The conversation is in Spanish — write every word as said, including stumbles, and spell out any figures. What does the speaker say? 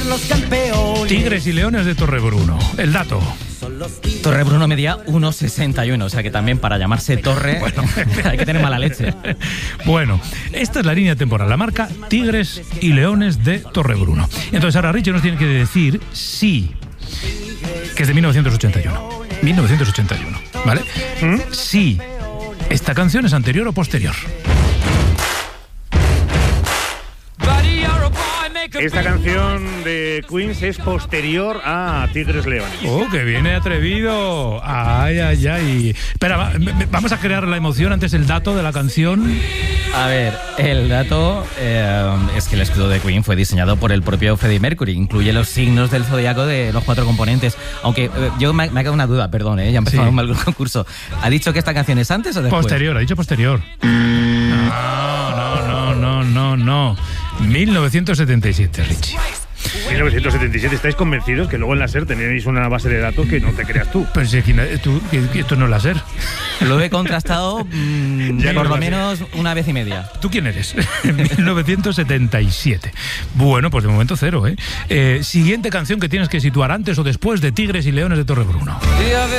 los campeones. Tigres y Leones de Torrebruno. El dato. Torrebruno medía uno sesenta y uno, o sea que también para llamarse Torre bueno, hay que tener mala leche. Bueno, esta es la línea temporal, la marca Tigres y Leones de Torrebruno. Entonces ahora Richie nos tiene que decir si, que es de mil novecientos ochenta y uno. mil novecientos ochenta y uno, ¿vale? ¿Mm? Si esta canción es anterior o posterior. Esta canción de Queens es posterior a Tigres Leones. ¡Oh, que viene atrevido! ¡Ay, ay, ay! Espera, va, vamos a crear la emoción antes el dato de la canción. A ver, el dato eh, es que el escudo de Queen fue diseñado por el propio Freddie Mercury. Incluye los signos del zodiaco de los cuatro componentes. Aunque eh, yo me, me ha quedado una duda, perdón, eh, ya empezamos sí. mal el concurso. ¿Ha dicho que esta canción es antes o después? Posterior, ha dicho posterior. No, no, no, no, no, no. mil novecientos setenta y siete, Richie. mil novecientos setenta y siete, ¿estáis convencidos que luego en la SER tenéis una base de datos que no te creas tú? Pero si tú, que esto no es la SER. Lo he contrastado mmm, por lo menos una vez y media. ¿Tú quién eres? mil novecientos setenta y siete. Bueno, pues de momento cero, ¿eh? ¿eh? Siguiente canción que tienes que situar antes o después de Tigres y Leones de Torrebruno.